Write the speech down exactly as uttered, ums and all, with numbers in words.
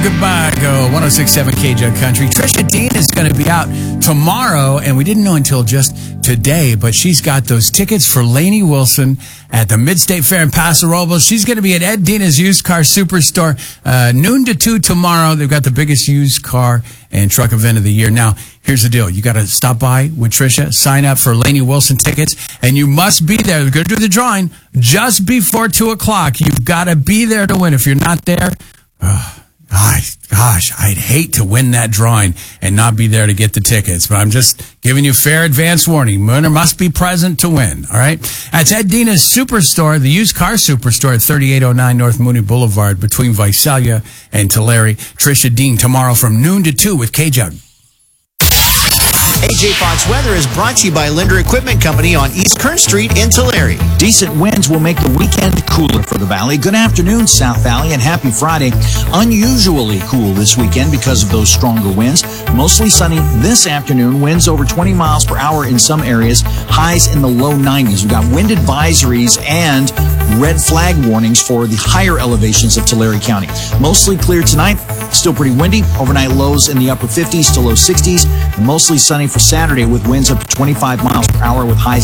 goodbye. Go one oh six point seven K J Country. Trisha Dean is going to be out tomorrow, and we didn't know until just today, but she's got those tickets for Lainey Wilson at the Mid-State Fair in Paso Robles. She's going to be at Ed Dina's Used Car Superstore uh, noon to two tomorrow. They've got the biggest used car and truck event of the year. Now, here's the deal. You got to stop by with Trisha, sign up for Lainey Wilson tickets, and you must be there. We're going to do the drawing just before two o'clock. You've got to be there to win. If you're not there, oh, gosh, gosh, I'd hate to win that drawing and not be there to get the tickets. But I'm just giving you fair advance warning. Winner must be present to win, all right? That's Ed Dina's Superstore, the used car superstore at thirty-eight oh nine North Mooney Boulevard between Visalia and Tulare. Trisha Dean tomorrow from noon to two with K-Jug. A J Fox Weather is brought to you by Linder Equipment Company on East Kern Street in Tulare. Decent winds will make the weekend cooler for the Valley. Good afternoon, South Valley, and happy Friday. Unusually cool this weekend because of those stronger winds. Mostly sunny this afternoon. Winds over twenty miles per hour in some areas. Highs in the low nineties. We've got wind advisories and red flag warnings for the higher elevations of Tulare County. Mostly clear tonight. Still pretty windy. Overnight lows in the upper fifties to low sixties. And mostly sunny for Saturday with winds up to twenty-five miles per hour with highs